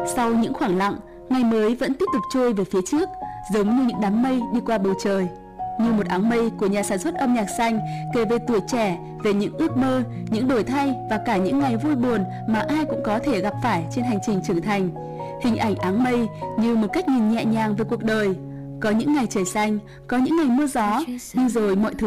Sau những khoảng lặng, ngày mới vẫn tiếp tục trôi về phía trước, giống như những đám mây đi qua bầu trời. Như một áng mây của nhà sản xuất âm nhạc xanh kể về tuổi trẻ, về những ước mơ, những đổi thay và cả những ngày vui buồn mà ai cũng có thể gặp phải trên hành trình trưởng thành. Hình ảnh áng mây như một cách nhìn nhẹ nhàng về cuộc đời. Có những ngày trời xanh, có những ngày mưa gió, nhưng rồi mọi thứ